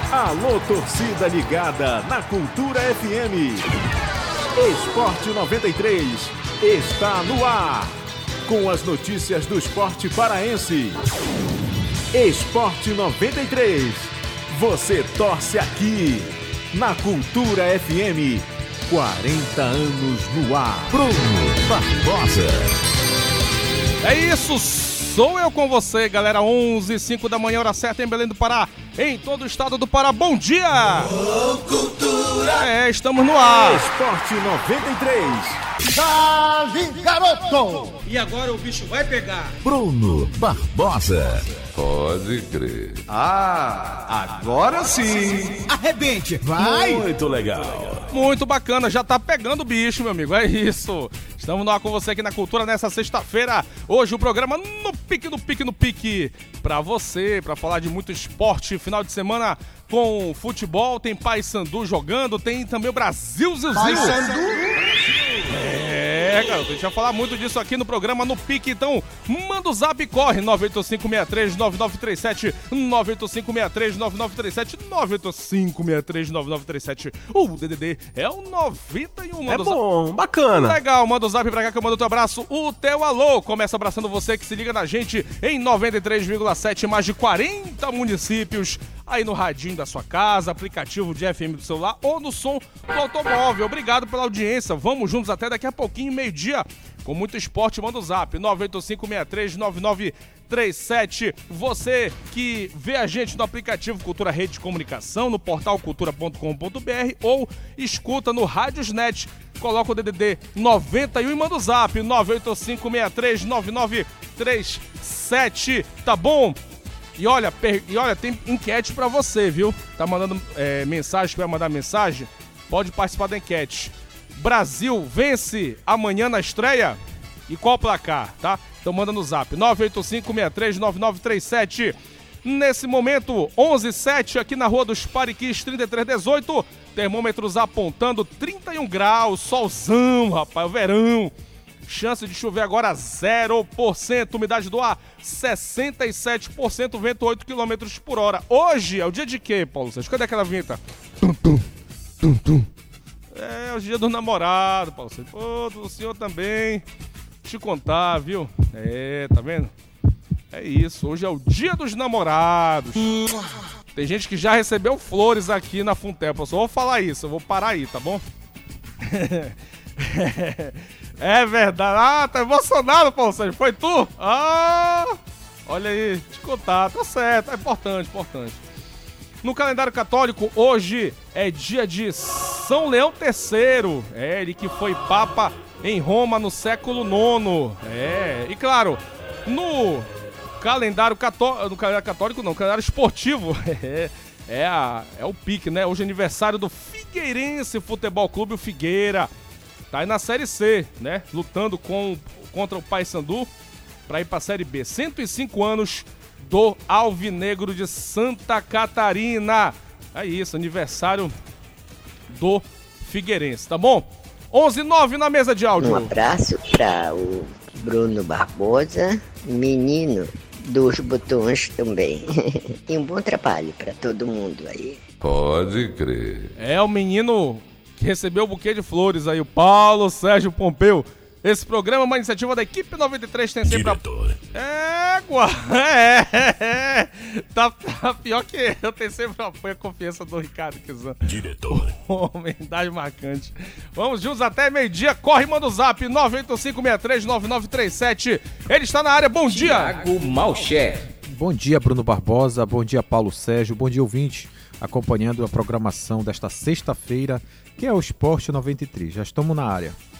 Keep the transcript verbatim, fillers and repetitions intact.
Alô, torcida ligada na Cultura F M. Esporte noventa e três está no ar, com as notícias do esporte paraense. Esporte noventa e três, você torce aqui, na Cultura F M. quarenta anos no ar. Bruno Barbosa. É isso, sou eu com você, galera. onze e cinco da manhã, hora certa em Belém do Pará, em todo o estado do Pará. Bom dia! Oh, cultura! É, estamos no ar. Esporte noventa e três. Salve, garoto! E agora o bicho vai pegar. Bruno Barbosa. Pode crer. Ah, agora sim! Arrebente, vai! Muito legal. Muito bacana, já tá pegando o bicho, meu amigo, é isso. Estamos no ar com você aqui na Cultura nessa sexta-feira. Hoje o programa no pique, no pique, no pique. Pra você, pra falar de muito esporte. Final de semana com futebol, tem Paysandu jogando, tem também o Brasil Zilzinho. Paysandu? É, garoto, a gente vai falar muito disso aqui no programa no pique, então manda o zap e corre, nove oito cinco seis três nove nove três sete, nove oito cinco seis três nove nove três sete, nove oito cinco seis três nove nove três sete. O D D D é o noventa e um. É bom, bacana. Legal, manda o zap pra cá que eu mando o teu abraço, o teu alô. Começa abraçando você que se liga na gente em noventa e três vírgula sete, mais de quarenta municípios, aí no radinho da sua casa, aplicativo de F M do celular ou no som do automóvel. Obrigado pela audiência, vamos juntos até daqui a pouquinho, meio-dia, com muito esporte. Manda o zap, nove oito cinco seis três nove nove três sete. Você que vê a gente no aplicativo Cultura Rede de Comunicação, no portal cultura ponto com ponto b r ou escuta no Rádiosnet, coloca o D D D noventa e um e manda o zap, nove oito cinco seis três nove nove três sete, tá bom? E olha, per... e olha, tem enquete pra você, viu? Tá mandando é, mensagem, que vai mandar mensagem? Pode participar da enquete. Brasil vence amanhã na estreia? E qual o placar, tá? Então manda no zap, nove oito cinco seis três nove nove três sete. Nesse momento, onze e sete aqui na Rua dos Pariquis, trinta e três dezoito. Termômetros apontando trinta e um graus, solzão, rapaz, o verão. Chance de chover agora zero por cento, umidade do ar sessenta e sete por cento, vento oito quilômetros por hora. Hoje é o dia de quê, Paulo Sérgio? Cadê aquela vinheta? Tum, tum, tum, tum. É, é o dia do namorado, Paulo Sérgio. Pô, do senhor também. Te contar, viu? É, tá vendo? É isso, hoje é o dia dos namorados. Tem gente que já recebeu flores aqui na Funtel. Eu só vou falar isso, eu vou parar aí, tá bom? É verdade. Ah, tá emocionado, Paulo Sérgio. Foi tu? Ah, olha aí, te contar. Tá certo, é importante, importante. No calendário católico, hoje é dia de São Leão terceiro. É, ele que foi papa em Roma no século nono. É, e claro, no calendário católico, no calendário católico não, no calendário esportivo, é, é, a, é o pique, né? Hoje é aniversário do Figueirense Futebol Clube, o Figueira. Tá aí na Série C, né? Lutando com, contra o Paysandu para ir para a Série B. cento e cinco anos do Alvinegro de Santa Catarina. É isso, aniversário do Figueirense, tá bom? onze e nove na mesa de áudio. Um abraço para o Bruno Barbosa, menino dos botões também. E um bom trabalho para todo mundo aí. Pode crer. É o menino que recebeu o buquê de flores aí, o Paulo Sérgio Pompeu. Esse programa é uma iniciativa da equipe noventa e três, tem sempre Diretor. A... É, gua... é, é, é. Tá, tá pior que eu, tenho sempre apoio e confiança do Ricardo Kizan. Diretor. Homenagem marcante. Vamos juntos até meio-dia, corre e manda o zap, nove oito cinco seis três nove nove três sete. Ele está na área, bom dia. Thiago Malcher. Bom dia, Bruno Barbosa, bom dia, Paulo Sérgio, bom dia, ouvinte, acompanhando a programação desta sexta-feira, que é o Esporte noventa e três. Já estamos na área.